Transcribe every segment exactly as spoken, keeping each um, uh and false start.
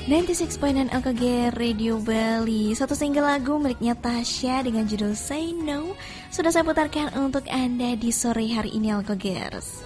sembilan puluh enam koma enam L K G Radio Bali. Satu single lagu miliknya Tasya dengan judul Say No sudah saya putarkan untuk Anda di sore hari ini, L K Gers.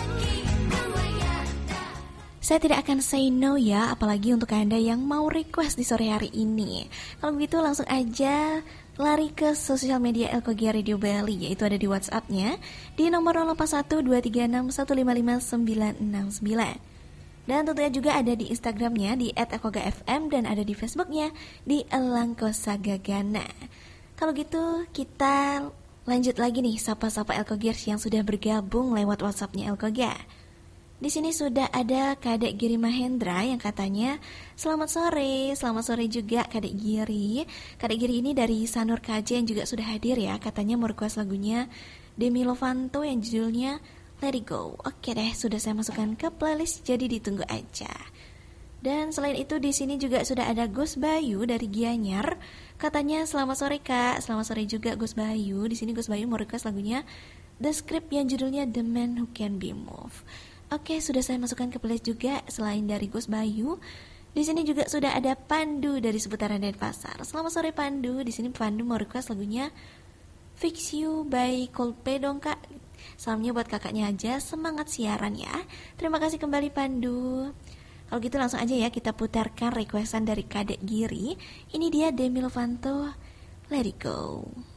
Saya tidak akan say no ya, apalagi untuk Anda yang mau request di sore hari ini. Kalau begitu langsung aja lari ke sosial media L K G Radio Bali, yaitu ada di WhatsApp-nya di nomor nol empat satu dua tiga enam satu lima lima sembilan enam sembilan. Dan tentunya juga ada di Instagramnya di et ekoga f m dan ada di Facebooknya di Elangko Sagagana. Kalau gitu kita lanjut lagi nih sapa-sapa L K Gers yang sudah bergabung lewat WhatsApp-nya L K G. Di sini sudah ada Kadek Giri Mahendra yang katanya selamat sore, selamat sore juga Kadek Giri. Kadek Giri ini dari Sanur K J yang juga sudah hadir ya, katanya mau request lagunya Demi Lovato yang judulnya Let It Go. Oke deh, sudah saya masukkan ke playlist, jadi ditunggu aja. Dan selain itu di sini juga sudah ada Gus Bayu dari Gianyar. Katanya selamat sore Kak, selamat sore juga Gus Bayu. Di sini Gus Bayu mau request lagunya The Script yang judulnya The Man Who Can Be Moved. Oke, sudah saya masukkan ke playlist juga. Selain dari Gus Bayu, di sini juga sudah ada Pandu dari seputaran Denpasar. Selamat sore Pandu. Di sini Pandu mau request lagunya Fix You by Coldplay dong Kak. Salamnya buat kakaknya aja, semangat siaran ya. Terima kasih kembali Pandu. Kalau gitu langsung aja ya kita putarkan requestan dari Kadek Giri. Ini dia Demi Lovato, Let It Go.